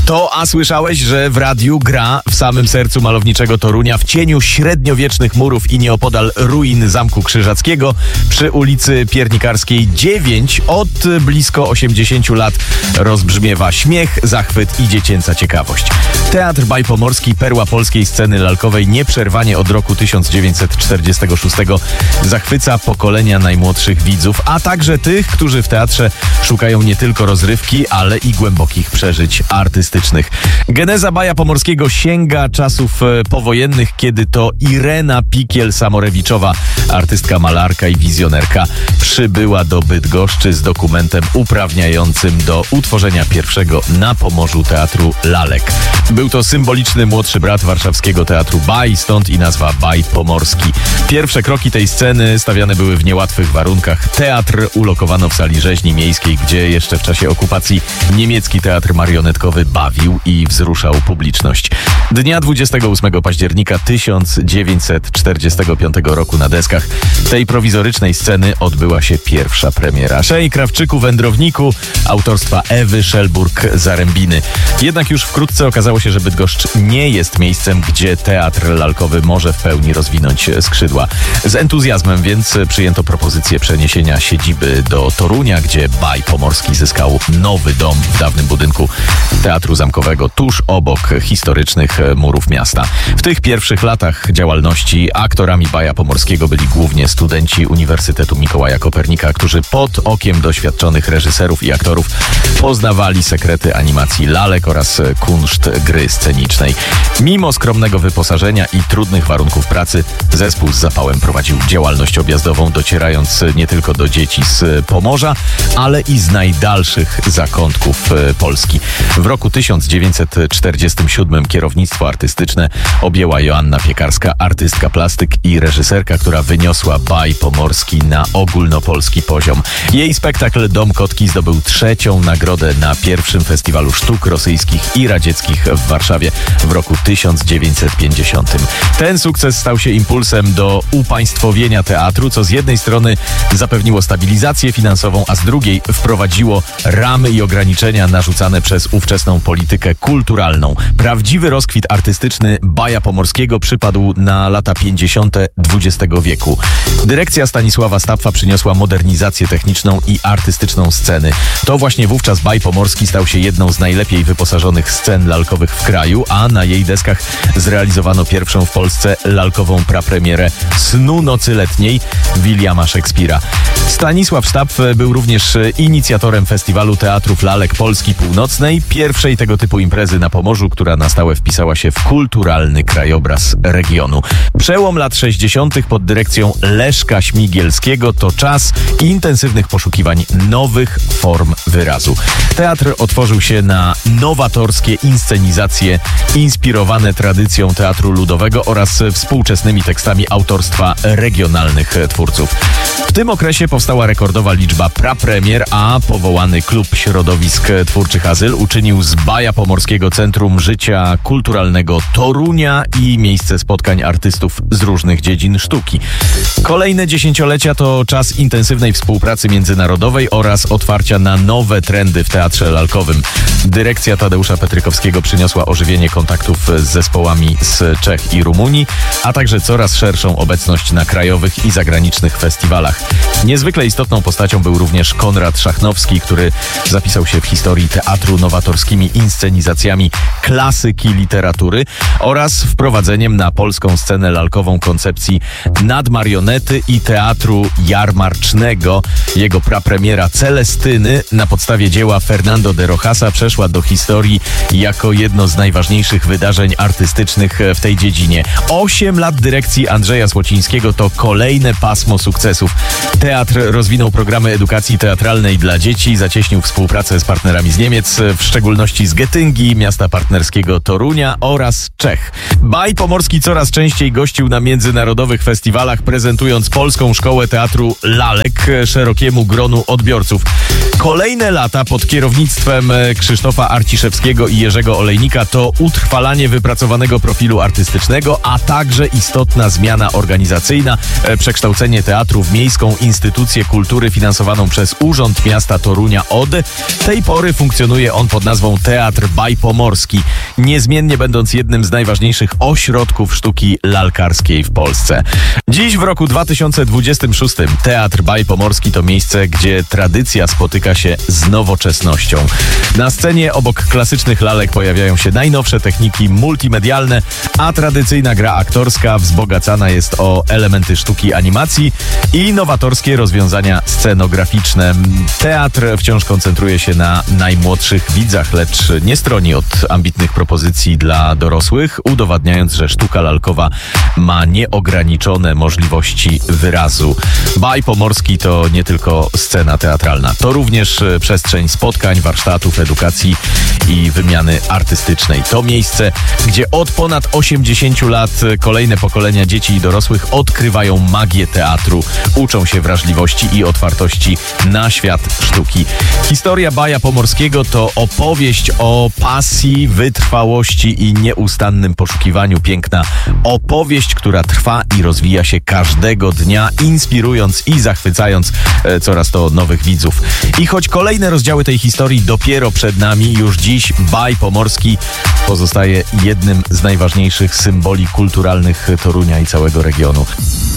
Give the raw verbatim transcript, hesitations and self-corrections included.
To, a słyszałeś, że w radiu gra w samym sercu malowniczego Torunia, w cieniu średniowiecznych murów i nieopodal ruin Zamku Krzyżackiego przy ulicy Piernikarskiej dziewięć od blisko osiemdziesięciu lat rozbrzmiewa śmiech, zachwyt i dziecięca ciekawość. Teatr Bajpomorski, perła polskiej sceny lalkowej, nieprzerwanie od roku tysiąc dziewięćset czterdziestego szóstego zachwyca pokolenia najmłodszych widzów, a także tych, którzy w teatrze szukają nie tylko rozrywki, ale i głębokich przeżyć artystycznych. Geneza Baja Pomorskiego sięga czasów powojennych, kiedy to Irena Pikiel-Samorewiczowa, artystka, malarka i wizjonerka, przybyła do Bydgoszczy z dokumentem uprawniającym do utworzenia pierwszego na Pomorzu teatru lalek. Był to symboliczny młodszy brat warszawskiego teatru Baj, stąd i nazwa Baj Pomorski. Pierwsze kroki tej sceny stawiane były w niełatwych warunkach. Teatr ulokowano w sali rzeźni miejskiej, gdzie jeszcze w czasie okupacji niemiecki teatr marionetkowy bawił i wzruszał publiczność. Dnia dwudziestego ósmego października tysiąc dziewięćset czterdziestego piątego roku na deskach tej prowizorycznej sceny odbyła się pierwsza premiera. Szej Krawczyku Wędrowniku autorstwa Ewy Szelburg-Zarębiny. Jednak już wkrótce okazało się, że Bydgoszcz nie jest miejscem, gdzie teatr lalkowy może w pełni rozwinąć skrzydła. Z entuzjazmem więc przyjęto propozycję przeniesienia siedziby do Torunia, gdzie Baj Pomorski zyskał nowy dom w dawnym budynku Teatru Zamkowego, tuż obok historycznych murów miasta. W tych pierwszych latach działalności aktorami Baja Pomorskiego byli głównie studenci Uniwersytetu Mikołaja Kopernika, którzy pod okiem doświadczonych reżyserów i aktorów poznawali sekrety animacji lalek oraz kunszt gry scenicznej. Mimo skromnego wyposażenia i trudnych warunków pracy, zespół z zapałem prowadził działalność objazdową, docierając nie tylko do dzieci z Pomorza, ale i z najdalszych zakątków Polski. W roku tysiąc dziewięćset czterdziestym siódmym kierownictwo artystyczne objęła Joanna Piekarska, artystka plastyk i reżyserka, która wyniosła Baj Pomorski na ogólnopolski poziom. Jej spektakl Dom Kotki zdobył trzecią nagrodę na pierwszym Festiwalu Sztuk Rosyjskich i Radzieckich w Warszawie w roku tysiąc dziewięćset pięćdziesiątym. Ten sukces stał się impulsem do upaństwowienia teatru, co z jednej strony zapewniło stabilizację finansową, a z drugiej wprowadziło ramy i ograniczenia narzucane przez ówczesną politykę kulturalną. Prawdziwy rozkwit artystyczny Baja Pomorskiego przypadł na lata pięćdziesiąte dwudziestego wieku. Dyrekcja Stanisława Stapfa przyniosła modernizację techniczną i artystyczną sceny. To właśnie wówczas Baj Pomorski stał się jedną z najlepiej wyposażonych scen lalkowych w kraju, a na jej deskach zrealizowano pierwszą w Polsce lalkową prapremierę Snu Nocy Letniej Williama Szekspira. Stanisław Stapf był również inicjatorem Festiwalu Teatrów Lalek Polski Północnej, pierwszej tego typu imprezy na Pomorzu, która na stałe wpisała się w kulturalny krajobraz regionu. Przełom lat sześćdziesiątych pod dyrekcją Leszka Śmigielskiego to czas intensywnych poszukiwań nowych form wyrazu. Teatr otworzył się na nowatorskie inscenizacje inspirowane tradycją teatru ludowego oraz współczesnymi tekstami autorstwa regionalnych twórców. W tym okresie powstała rekordowa liczba prapremier, a powołany klub środowisk twórczych Azyl uczynił z Baja Pomorskiego centrum życia kulturalnego Torunia i miejsce spotkań artystów z różnych dziedzin sztuki. Kolejne dziesięciolecia to czas intensywnej współpracy międzynarodowej oraz otwarcia na nowe trendy w teatrze lalkowym. Dyrekcja Tadeusza Petrykowskiego przyniosła ożywienie kontaktów z zespołami z Czech i Rumunii, a także coraz szerszą obecność na krajowych i zagranicznych festiwalach. Niezwykle istotną postacią był również Konrad Szachnowski, który zapisał się w historii teatru nowatorskimi inscenizacjami klasyki literatury oraz wprowadzeniem na polską scenę lalkową koncepcji nadmarionety i teatru jarmarcznego. Jego prapremiera Celestyny na podstawie dzieła Fernando de Rojasa przeszła do historii jako jedno z najważniejszych wydarzeń artystycznych w tej dziedzinie. Osiem lat dyrekcji Andrzeja Słocińskiego to kolejne pasmo sukcesów. Teatr rozwinął programy edukacji teatralnej dla dzieci, zacieśnił współpracę z partnerami z Niemiec, w szczególności z Getyngi, miasta partnerskiego Torunia oraz Czech. Baj Pomorski coraz częściej gościł na międzynarodowych festiwalach, prezentując polską szkołę teatru lalek szerokiemu gronu odbiorców. Kolejne lata pod kierownictwem Krzysztofa Arciszewskiego i Jerzego Olejnika to utrwalanie wypracowanego profilu artystycznego, a także istotna zmiana organizacyjna, przekształcenie teatru w miejską instytucję kultury finansowaną przez Urząd Miasta Torunia O D. Tej pory funkcjonuje on pod nazwą Teatr Teatr Baj Pomorski, niezmiennie będąc jednym z najważniejszych ośrodków sztuki lalkarskiej w Polsce. Dziś w roku dwa tysiące dwudziestym szóstym Teatr Baj Pomorski to miejsce, gdzie tradycja spotyka się z nowoczesnością. Na scenie obok klasycznych lalek pojawiają się najnowsze techniki multimedialne, a tradycyjna gra aktorska wzbogacana jest o elementy sztuki animacji i nowatorskie rozwiązania scenograficzne. Teatr wciąż koncentruje się na najmłodszych widzach, lecz nie stroni od ambitnych propozycji dla dorosłych, udowadniając, że sztuka lalkowa ma nieograniczone możliwości wyrazu. Baj Pomorski to nie tylko scena teatralna, to również przestrzeń spotkań, warsztatów, edukacji i wymiany artystycznej. To miejsce, gdzie od ponad osiemdziesięciu lat kolejne pokolenia dzieci i dorosłych odkrywają magię teatru, uczą się wrażliwości i otwartości na świat sztuki. Historia Baja Pomorskiego to opowieść o pasji, wytrwałości i nieustannym poszukiwaniu piękna. Opowieść, która trwa i rozwija się każdego dnia, inspirując i zachwycając e, coraz to nowych widzów. I choć kolejne rozdziały tej historii dopiero przed nami, już dziś Baj Pomorski pozostaje jednym z najważniejszych symboli kulturalnych Torunia i całego regionu.